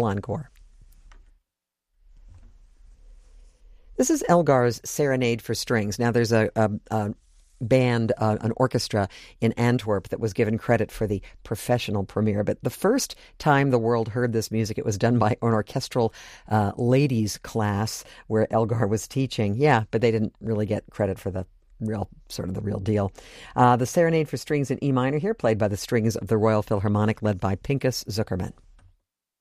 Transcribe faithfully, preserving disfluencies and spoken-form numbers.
Little encore. This is Elgar's Serenade for Strings. Now, there's a, a, a band, uh, an orchestra in Antwerp that was given credit for the professional premiere. But the first time the world heard this music, it was done by an orchestral uh, ladies class where Elgar was teaching. Yeah, but they didn't really get credit for the real, sort of the real deal. Uh, the Serenade for Strings in E minor here, played by the strings of the Royal Philharmonic, led by Pinchas Zukerman.